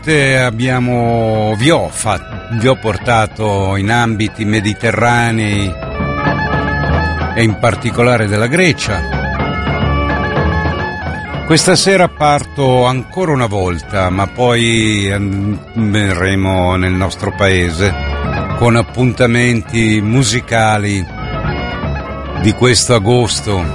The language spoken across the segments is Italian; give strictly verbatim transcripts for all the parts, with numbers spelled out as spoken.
volte abbiamo, vi ho, fatto, vi ho portato in ambiti mediterranei e in particolare della Grecia. Questa sera parto ancora una volta, ma poi verremo nel nostro paese con appuntamenti musicali di questo agosto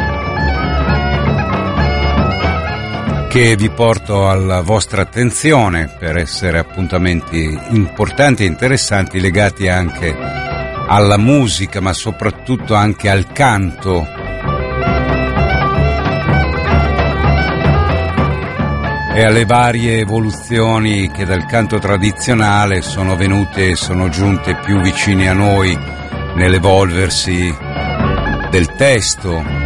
che vi porto alla vostra attenzione per essere appuntamenti importanti e interessanti legati anche alla musica, ma soprattutto anche al canto. E alle varie evoluzioni che dal canto tradizionale sono venute e sono giunte più vicine a noi nell'evolversi del testo,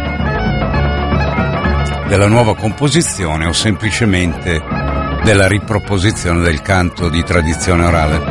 della nuova composizione o semplicemente della riproposizione del canto di tradizione orale.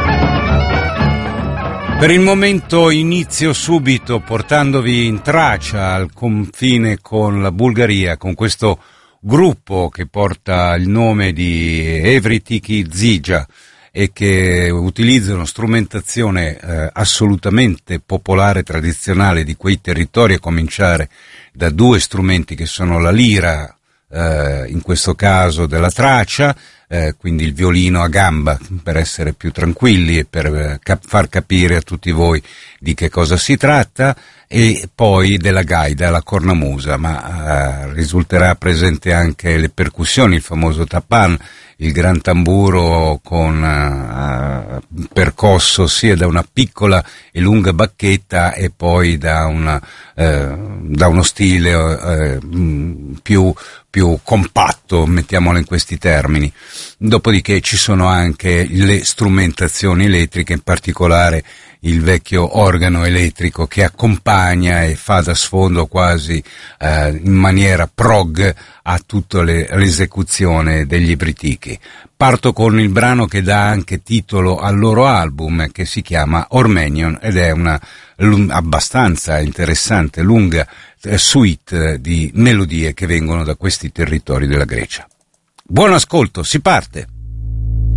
Per il momento inizio subito portandovi in Tracia, al confine con la Bulgaria, con questo gruppo che porta il nome di Evritiki Zija e che utilizzano strumentazione eh, assolutamente popolare, tradizionale di quei territori, a cominciare da due strumenti che sono la lira, eh, in questo caso della Tracia, eh, quindi il violino a gamba, per essere più tranquilli e per eh, cap- far capire a tutti voi di che cosa si tratta, e poi della gaida, la cornamusa, ma eh, risulterà presente anche le percussioni, il famoso tapan, il gran tamburo con uh, percosso sia da una piccola e lunga bacchetta e poi da, una, uh, da uno stile uh, più, più compatto, mettiamolo in questi termini. Dopodiché ci sono anche le strumentazioni elettriche, in particolare il vecchio organo elettrico che accompagna e fa da sfondo quasi eh, in maniera prog a tutta le, l'esecuzione degli Evritiki. Parto con il brano che dà anche titolo al loro album, che si chiama Ormenion, ed è una l- abbastanza interessante, lunga eh, suite di melodie che vengono da questi territori della Grecia. Buon ascolto, si parte!